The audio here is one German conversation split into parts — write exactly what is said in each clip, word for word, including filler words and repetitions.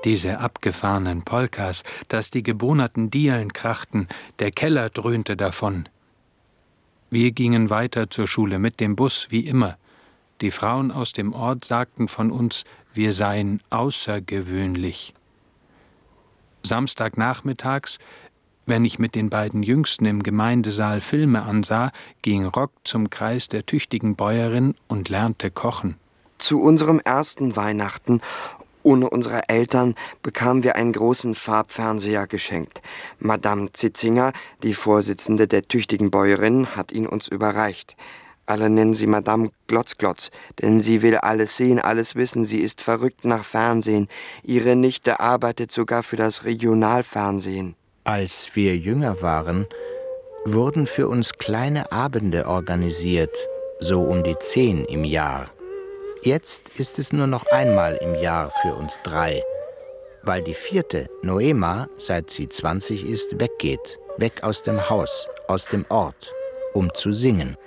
Diese abgefahrenen Polkas, dass die gebohnerten Dielen krachten, der Keller dröhnte davon. Wir gingen weiter zur Schule mit dem Bus, wie immer. Die Frauen aus dem Ort sagten von uns, wir seien außergewöhnlich. Samstagnachmittags, wenn ich mit den beiden Jüngsten im Gemeindesaal Filme ansah, ging Rock zum Kreis der tüchtigen Bäuerin und lernte kochen. Zu unserem ersten Weihnachten ohne unsere Eltern bekamen wir einen großen Farbfernseher geschenkt. Madame Zitzinger, die Vorsitzende der tüchtigen Bäuerin, hat ihn uns überreicht. Alle nennen sie Madame Glotzglotz, denn sie will alles sehen, alles wissen. Sie ist verrückt nach Fernsehen. Ihre Nichte arbeitet sogar für das Regionalfernsehen. Als wir jünger waren, wurden für uns kleine Abende organisiert, so um die zehn im Jahr. Jetzt ist es nur noch einmal im Jahr für uns drei, weil die vierte, Noema, seit sie zwanzig ist, weggeht, weg aus dem Haus, aus dem Ort, um zu singen.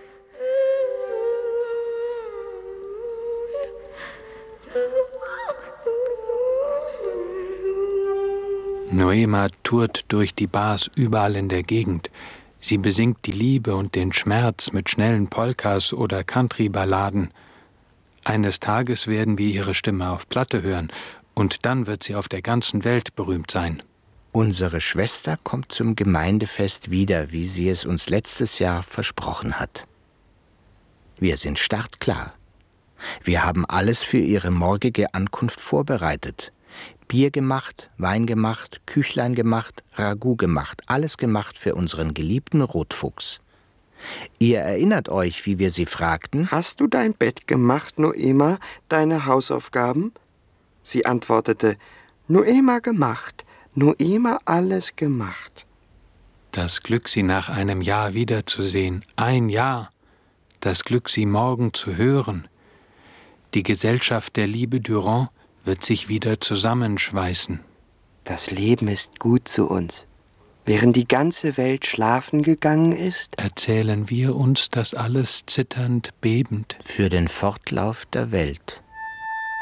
Noema tourt durch die Bars überall in der Gegend. Sie besingt die Liebe und den Schmerz mit schnellen Polkas oder Country-Balladen. Eines Tages werden wir ihre Stimme auf Platte hören, und dann wird sie auf der ganzen Welt berühmt sein. Unsere Schwester kommt zum Gemeindefest wieder, wie sie es uns letztes Jahr versprochen hat. Wir sind startklar. Wir haben alles für ihre morgige Ankunft vorbereitet. Bier gemacht, Wein gemacht, Küchlein gemacht, Ragout gemacht, alles gemacht für unseren geliebten Rotfuchs. Ihr erinnert euch, wie wir sie fragten: »Hast du dein Bett gemacht, Noema, deine Hausaufgaben?« Sie antwortete: »Noema gemacht, Noema alles gemacht.« Das Glück, sie nach einem Jahr wiederzusehen, ein Jahr. Das Glück, sie morgen zu hören. Die Gesellschaft der Liebe Durand wird sich wieder zusammenschweißen. Das Leben ist gut zu uns. Während die ganze Welt schlafen gegangen ist, erzählen wir uns das alles zitternd, bebend. Für den Fortlauf der Welt.